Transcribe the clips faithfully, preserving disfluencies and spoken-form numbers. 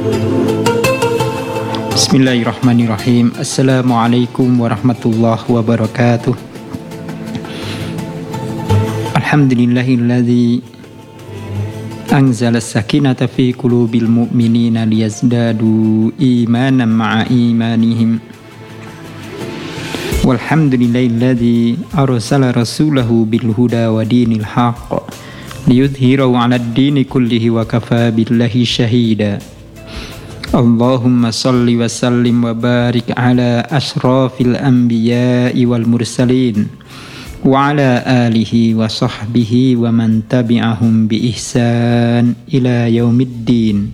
Bismillahirrahmanirrahim. Assalamualaikum warahmatullahi wabarakatuh. Alhamdulillahilladzi anzala as-sakinata fi qulubil mu'minina liyazdadu imanan ma'a imanihim. Walhamdulillahilladzi arsala rasulahu bil huda wa dinil haqq liyudhhirahu 'alad dini kullihi wa kafa billahi shahida. Allahumma salli wa sallim wa barik ala ashrafil anbiya'i wal mursalin wa ala alihi wa sahbihi wa man tabi'ahum bi ihsan ila yaumiddin.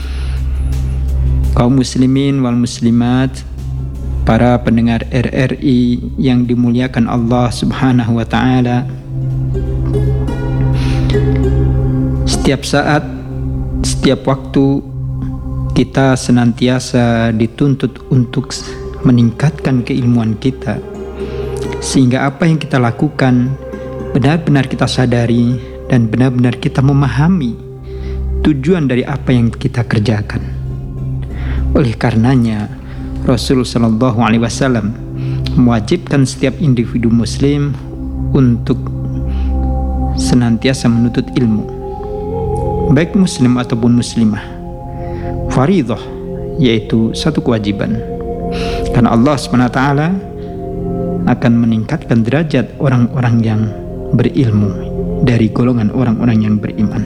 Kaum muslimin wal muslimat, para pendengar R R I yang dimuliakan Allah Subhanahu wa taala. Setiap saat, setiap waktu kita senantiasa dituntut untuk meningkatkan keilmuan kita, sehingga apa yang kita lakukan benar-benar kita sadari dan benar-benar kita memahami tujuan dari apa yang kita kerjakan. Oleh karenanya, Rasul Shallallahu Alaihi Wasallam mewajibkan setiap individu Muslim untuk senantiasa menuntut ilmu, baik Muslim ataupun Muslimah. Faridah, yaitu satu kewajiban, karena Allah subhanahu wa taala akan meningkatkan derajat orang-orang yang berilmu dari golongan orang-orang yang beriman.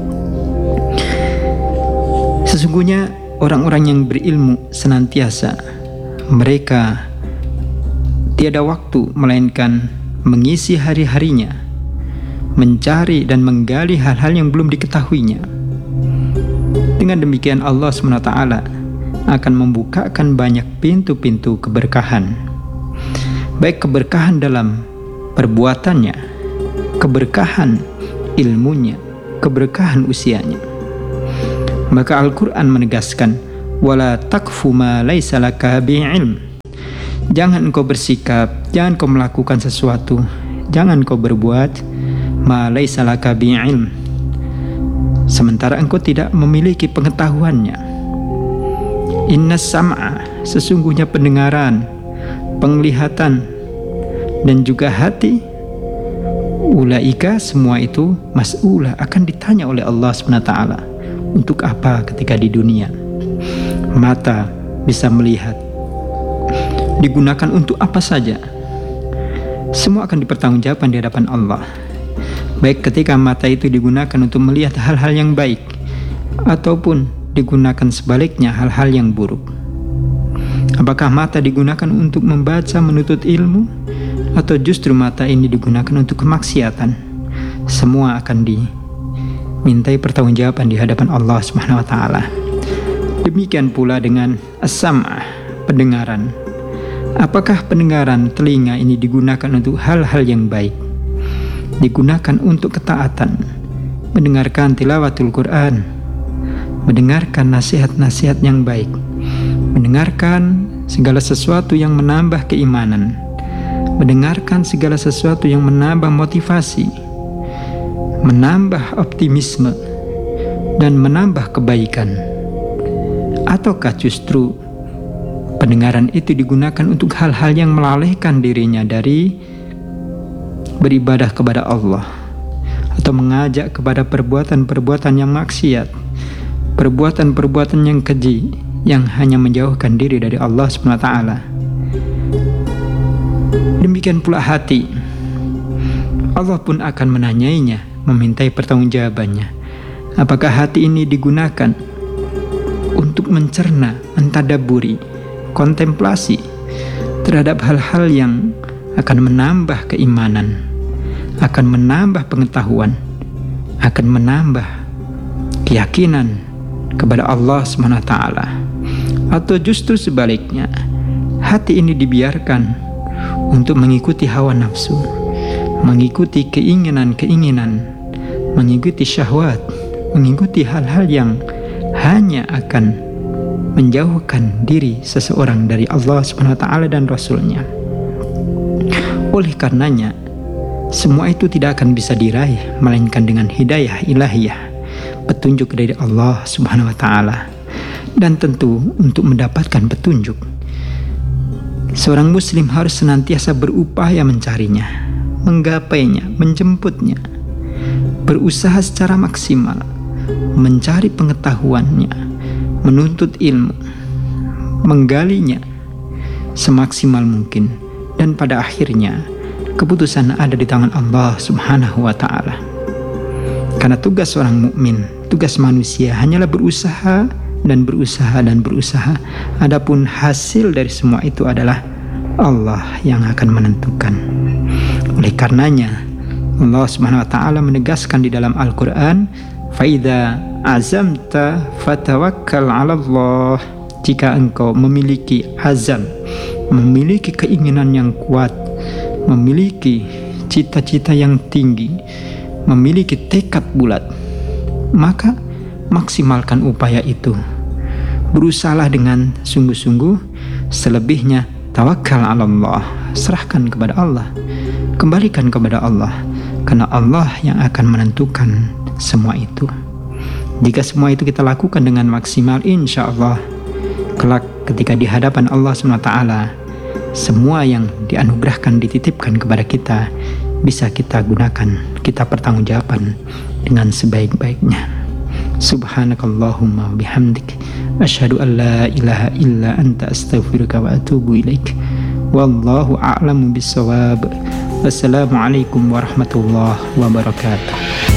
Sesungguhnya orang-orang yang berilmu senantiasa mereka tiada waktu melainkan mengisi hari-harinya mencari dan menggali hal-hal yang belum diketahuinya. Dengan demikian Allah subhanahu wa taala akan membukakan banyak pintu-pintu keberkahan, baik keberkahan dalam perbuatannya, keberkahan ilmunya, keberkahan usianya. Maka Al-Quran menegaskan, wala takfu ma laisa laka bi'ilm. Jangan engkau bersikap, jangan kau melakukan sesuatu, jangan kau berbuat ma laisa laka bi'ilm, sementara engkau tidak memiliki pengetahuannya. Inna sam'a, sesungguhnya pendengaran, penglihatan, dan juga hati, ulaika, semua itu mas'ulah, akan ditanya oleh Allah subhanahu wa taala. Untuk apa ketika di dunia? Mata bisa melihat, digunakan untuk apa saja, semua akan dipertanggungjawabkan di hadapan Allah. Baik ketika mata itu digunakan untuk melihat hal-hal yang baik, ataupun digunakan sebaliknya hal-hal yang buruk. Apakah mata digunakan untuk membaca, menuntut ilmu, atau justru mata ini digunakan untuk kemaksiatan? Semua akan dimintai pertanggungjawaban di hadapan Allah Subhanahu wa taala. Demikian pula dengan as-sam'ah, pendengaran. Apakah pendengaran telinga ini digunakan untuk hal-hal yang baik, digunakan untuk ketaatan, mendengarkan tilawatul Quran, mendengarkan nasihat-nasihat yang baik, mendengarkan segala sesuatu yang menambah keimanan, mendengarkan segala sesuatu yang menambah motivasi, menambah optimisme, dan menambah kebaikan? Ataukah justru pendengaran itu digunakan untuk hal-hal yang melalaikan dirinya dari beribadah kepada Allah, atau mengajak kepada perbuatan-perbuatan yang maksiat, perbuatan-perbuatan yang keji, yang hanya menjauhkan diri dari Allah subhanahu wa taala? Demikian pula hati. Allah pun akan menanyainya, memintai pertanggungjawabannya. Apakah hati ini digunakan untuk mencerna, mentadaburi, kontemplasi terhadap hal-hal yang akan menambah keimanan, akan menambah pengetahuan, akan menambah keyakinan kepada Allah subhanahu wa taala? Atau justru sebaliknya, hati ini dibiarkan untuk mengikuti hawa nafsu, mengikuti keinginan-keinginan, mengikuti syahwat, mengikuti hal-hal yang hanya akan menjauhkan diri seseorang dari Allah subhanahu wa taala dan Rasulnya. Oleh karenanya, semua itu tidak akan bisa diraih melainkan dengan hidayah ilahiyah, petunjuk dari Allah subhanahu wa ta'ala. Dan tentu untuk mendapatkan petunjuk, seorang muslim harus senantiasa berupaya mencarinya, menggapainya, menjemputnya, berusaha secara maksimal, mencari pengetahuannya, menuntut ilmu, menggalinya semaksimal mungkin, dan pada akhirnya keputusan ada di tangan Allah Subhanahu wa Ta'ala. Karena tugas seorang mukmin, tugas manusia hanyalah berusaha dan berusaha dan berusaha. Adapun hasil dari semua itu adalah Allah yang akan menentukan. Oleh karenanya Allah Subhanahu wa Ta'ala menegaskan di dalam Al-Quran, "Faidza azamta fatawakkal 'ala Allah." Jika engkau memiliki azam, memiliki keinginan yang kuat, memiliki cita-cita yang tinggi, memiliki tekad bulat, maka maksimalkan upaya itu. Berusahalah dengan sungguh-sungguh, selebihnya tawakkal 'ala Allah, serahkan kepada Allah, kembalikan kepada Allah, karena Allah yang akan menentukan semua itu. Jika semua itu kita lakukan dengan maksimal, insya Allah kelak ketika di hadapan Allah subhanahu wa taala, semua yang dianugerahkan, dititipkan kepada kita bisa kita gunakan, kita pertanggungjawabkan dengan sebaik-baiknya. Subhanakallahumma bihamdik, asyhadu an la ilaha illa anta, astaghfiruka wa atubu ilaik. Wallahu a'lamu bissawab. Wassalamualaikum warahmatullahi wabarakatuh.